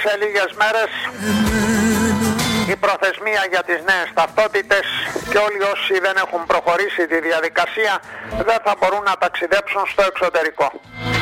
σε λίγες μέρες η προθεσμία για τις νέες ταυτότητες και όλοι όσοι δεν έχουν προχωρήσει τη διαδικασία δεν θα μπορούν να ταξιδέψουν στο εξωτερικό.